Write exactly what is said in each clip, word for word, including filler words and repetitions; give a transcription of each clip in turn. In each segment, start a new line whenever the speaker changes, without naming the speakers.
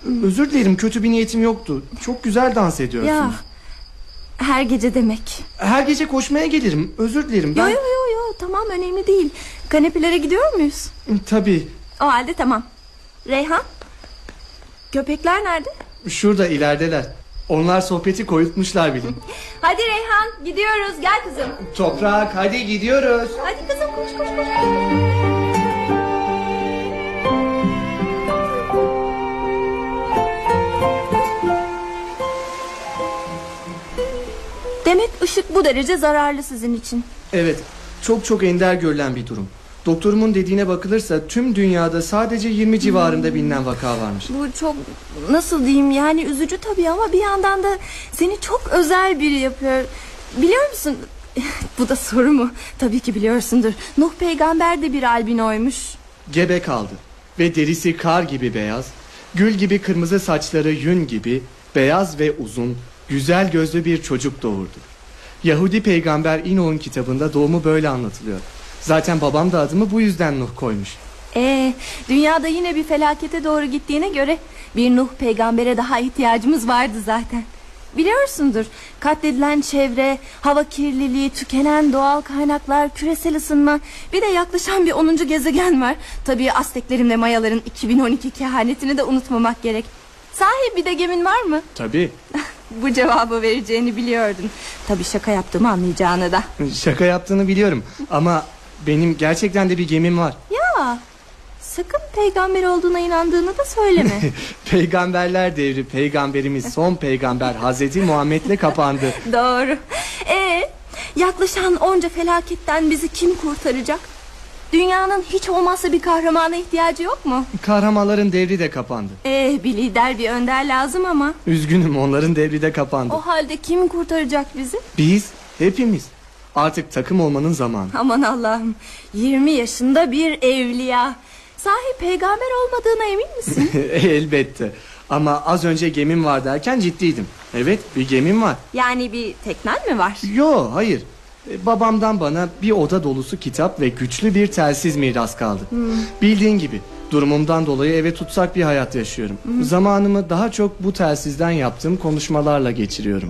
Özür dilerim, kötü bir niyetim yoktu. Çok güzel dans ediyorsunuz.
Ya, her gece demek.
Her gece koşmaya gelirim. Özür dilerim ben...
Yo yo yo yo tamam, önemli değil. Kanepelere gidiyor muyuz?
Tabii.
O halde tamam. Reyhan, köpekler nerede?
Şurada ilerideler. Onlar sohbeti koyutmuşlar bile.
Hadi Reyhan, gidiyoruz, gel kızım.
Toprak, hadi gidiyoruz.
Hadi kızım, koş koş koş. Demek ışık bu derece zararlı sizin için.
Evet, çok çok ender görülen bir durum. Doktorumun dediğine bakılırsa tüm dünyada sadece yirmi civarında bilinen vaka varmış.
Bu çok, nasıl diyeyim, yani üzücü tabii ama bir yandan da seni çok özel biri yapıyor. Biliyor musun? Bu da soru mu? Tabii ki biliyorsundur. Nuh peygamber de bir albinoymuş.
Gebe kaldı ve derisi kar gibi beyaz, gül gibi kırmızı saçları yün gibi beyaz ve uzun, güzel gözlü bir çocuk doğurdu. Yahudi peygamber İnoh'un kitabında doğumu böyle anlatılıyor. Zaten babam da adımı bu yüzden Nuh koymuş.
Ee, dünyada yine bir felakete doğru gittiğine göre bir Nuh peygambere daha ihtiyacımız vardı zaten. Biliyorsundur, katledilen çevre, hava kirliliği, tükenen doğal kaynaklar, küresel ısınma, bir de yaklaşan bir onuncu gezegen var. Tabii Azteklerin ve Mayaların iki bin on iki kehanetini de unutmamak gerek. Sahi bir de gemin var mı?
Tabii.
Bu cevabı vereceğini biliyordun. Tabii şaka yaptığımı anlayacağını da.
Şaka yaptığını biliyorum ama benim gerçekten de bir gemim var.
Ya, sakın peygamber olduğuna inandığını da söyleme.
Peygamberler devri, peygamberimiz son peygamber Hazreti Muhammed'le kapandı.
Doğru. Ee, yaklaşan onca felaketten bizi kim kurtaracak? Dünyanın hiç olmazsa bir kahramana ihtiyacı yok mu?
Kahramanların devri de kapandı.
Ee, bir lider, bir önder lazım ama.
Üzgünüm, onların devri de kapandı.
O halde kim kurtaracak bizi?
Biz, hepimiz. Artık takım olmanın zamanı.
Aman Allah'ım, yirmi yaşında bir evliya. Sahi peygamber olmadığına emin misin?
Elbette. Ama az önce gemim var derken ciddiydim. Evet, bir gemim var.
Yani bir teknen mi var?
Yo, hayır. Babamdan bana bir oda dolusu kitap ve güçlü bir telsiz miras kaldı. Hmm. Bildiğin gibi durumumdan dolayı eve tutsak bir hayat yaşıyorum. Hmm. Zamanımı daha çok bu telsizden yaptığım konuşmalarla geçiriyorum.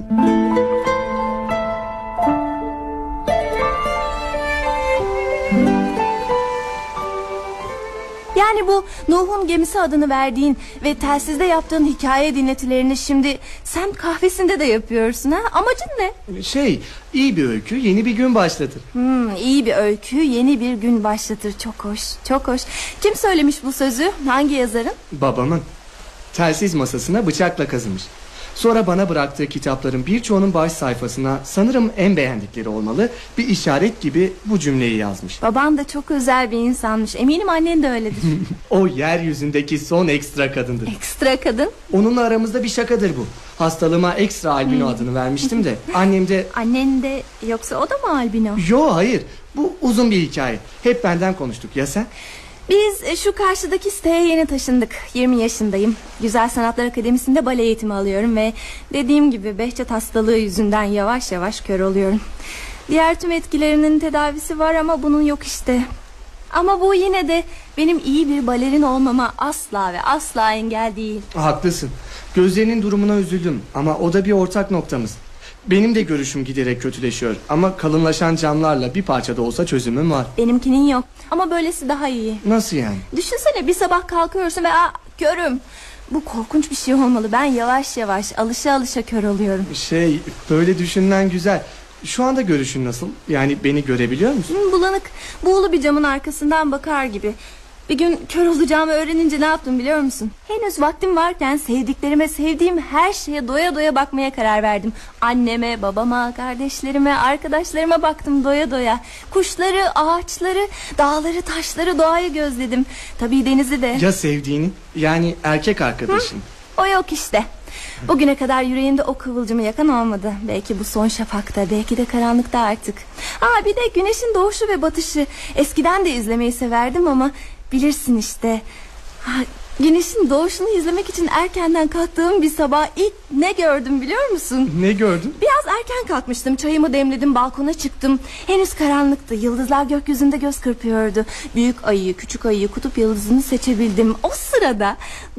Yani bu Nuh'un gemisi adını verdiğin ve telsizde yaptığın hikaye dinletilerini şimdi semt kahvesinde de yapıyorsun ha? Amacın ne?
Şey, iyi bir öykü yeni bir gün başlatır.
Hmm, iyi bir öykü yeni bir gün başlatır. Çok hoş, çok hoş. Kim söylemiş bu sözü? Hangi yazarın?
Babamın. Telsiz masasına bıçakla kazımış. Sonra bana bıraktığı kitapların birçoğunun baş sayfasına, sanırım en beğendikleri olmalı, bir işaret gibi bu cümleyi yazmış.
Baban da çok özel bir insanmış. Eminim annen de öyledir.
O yeryüzündeki son ekstra kadındır.
Ekstra kadın?
Onunla aramızda bir şakadır bu. Hastalığıma ekstra albino hmm. adını vermiştim de annem de...
Annen de, yoksa o da mı albino?
Yo, hayır, bu uzun bir hikaye. Hep benden konuştuk, ya sen?
Biz şu karşıdaki siteye yeni taşındık. yirmi yaşındayım. Güzel Sanatlar Akademisi'nde bale eğitimi alıyorum ve dediğim gibi Behçet hastalığı yüzünden yavaş yavaş kör oluyorum. Diğer tüm etkilerinin tedavisi var ama bunun yok işte. Ama bu yine de benim iyi bir balerin olmama asla ve asla engel değil.
Haklısın. Gözlerinin durumuna üzüldüm ama o da bir ortak noktamız. Benim de görüşüm giderek kötüleşiyor ama kalınlaşan camlarla bir parça da olsa çözümüm var.
Benimkinin yok ama böylesi daha iyi.
Nasıl yani?
Düşünsene, bir sabah kalkıyorsun ve aa, körüm. Bu korkunç bir şey olmalı. Ben yavaş yavaş, alışa alışa kör oluyorum.
Şey, böyle düşünmen güzel. Şu anda görüşün nasıl? Yani beni görebiliyor musun?
Hı, bulanık, buğulu bir camın arkasından bakar gibi. Bir gün kör olacağımı öğrenince ne yaptım biliyor musun? Henüz vaktim varken sevdiklerime, sevdiğim her şeye doya doya bakmaya karar verdim. Anneme, babama, kardeşlerime, arkadaşlarıma baktım doya doya. Kuşları, ağaçları, dağları, taşları, doğayı gözledim. Tabii denizi de.
Ya sevdiğini? Yani erkek arkadaşın?
Hı? O yok işte. Bugüne kadar yüreğimde o kıvılcımı yakan olmadı. Belki bu son şafakta, belki de karanlıkta artık. Aa, bir de güneşin doğuşu ve batışı. Eskiden de izlemeyi severdim ama bilirsin işte. Ha, güneşin doğuşunu izlemek için erkenden kalktığım bir sabah ilk ne gördüm biliyor musun?
Ne gördün?
Biraz erken kalkmıştım, çayımı demledim, balkona çıktım. Henüz karanlıktı, yıldızlar gökyüzünde göz kırpıyordu. Büyük ayıyı, küçük ayıyı, kutup yıldızını seçebildim. O sırada